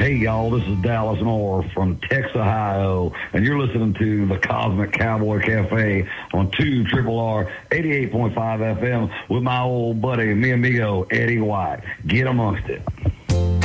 Hey, y'all, this is Dallas Moore from Texas, Ohio, and you're listening to the Cosmic Cowboy Cafe on 2 RRR 88.5 FM with my old buddy, mi amigo, Eddie White. Get amongst it.